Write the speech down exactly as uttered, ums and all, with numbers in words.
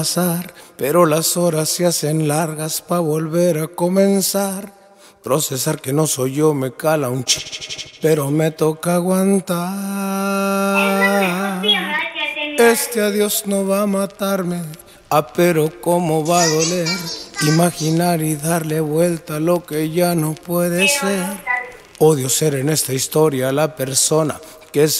pasar, pero las horas se hacen largas pa' volver a comenzar. Procesar que no soy yo me cala un ch, pero me toca aguantar. Este adiós no va a matarme, ah, pero cómo va a doler. Imaginar y darle vuelta a lo que ya no puede ser. Odio ser en esta historia la persona que se